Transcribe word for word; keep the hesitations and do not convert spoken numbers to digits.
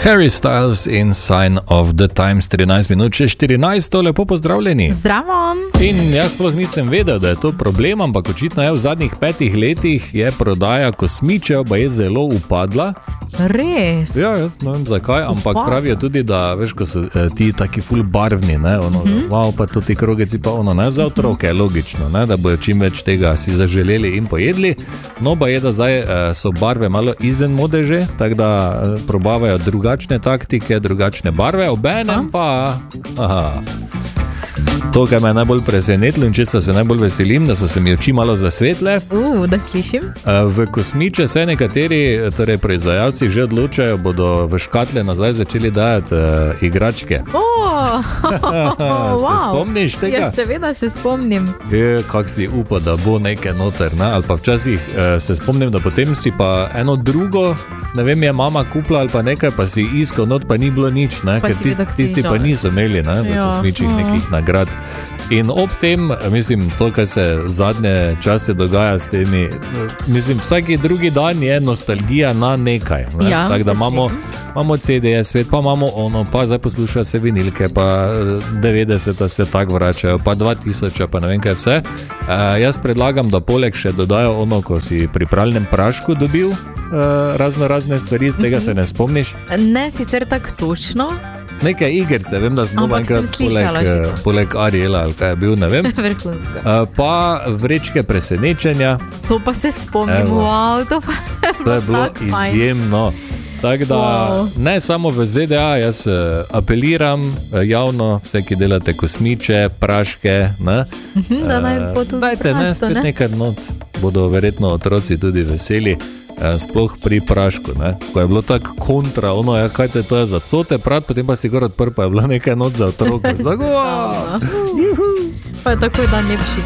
Harry Styles in Sign of the Times, trinajst minut, še štirinajst, lepo pozdravljeni. Zdravo. In jaz sploh nisem vedel, da je to problem, ampak očitno je v zadnjih petih letih je prodaja kosmičev pa je zelo upadla. Res? Ja, jaz ne vem zakaj, ampak Upadla. pravijo tudi, da veš, ko so eh, ti taki ful barvni, ne, ono, mm-hmm. wow, pa tudi krogeci pa ono, ne, za otroke je logično, ne, da bojo čim več tega si zaželeli in pojedli, no pa je, da zdaj eh, so barve malo izven mode že, tako da eh, probavajo drugačne taktike, drugačne barve, obenem pa, aha, to, kar me je najbolj presenetilo in česa se najbolj veselim, da so se mi oči malo zasvetle. Uh, da slišim. V kosmiče se nekateri, torej proizvajalci že odločajo, bodo v škatle nazaj začeli dajati uh, igračke. Oh, wow. Se spomniš tega? Ja, seveda se spomnim. Je, kak si upa, da bo nekaj noter, ne? Ali pa včasih uh, se spomnim, da potem si pa eno drugo, ne vem, je mama kupila ali pa nekaj, pa si iskal not, pa ni bilo nič, ne? Ker tist, tisti pa niso imeli, ne? V ja. kosmičih mm. nekih nagrad. In ob tem, mislim, to, kar se zadnje čase dogaja s temi, mislim, vsaki drugi dan je nostalgija na nekaj. Ne? Ja, tako da imamo, imamo C D, svet, pa imamo ono, pa zdaj poslušajo se vinilke, pa devetdeseta se tako vračajo, pa dva tisoča, pa ne vem kaj vse. Uh, jaz predlagam, da poleg še dodajo ono, ko si pri pralnem prašku dobil uh, razno razne stvari, z tega se ne spomniš. Ne, sicer tako točno. Nekaj igrice, vem, da smo Ampak enkrat sem slišala že poleg, to. poleg Ariela ali kaj je bil, ne vem. Vrhunsko. Uh, pa vrečke presenečenja. To pa se spomnim, Evo. wow, to pa To je bilo tako fajn. izjemno. Tako da Wow. ne samo v Z D A, jaz uh, apeliram uh, javno, vse, ki delate kosmiče, praške, ne? Mhm, da naj bo tudi Dajte, ne, prosto, spet ne? nekaj not, bodo verjetno otroci tudi veseli. Sploh pri prašku, ne? Ko je bilo tako kontra, ono, ja, kaj te to je za cote prat, potem pa si gor odprl, pa je bilo nekaj not za otroke. Zago! Pa je takoj dan lepši.